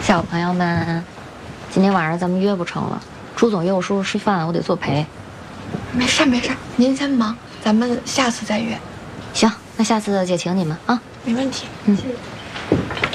小朋友们，今天晚上咱们约不成了。朱总约我叔叔吃饭，我得作陪。 没事没事，您先忙，咱们下次再约。 行，那下次姐请你们啊。 没问题。 谢谢。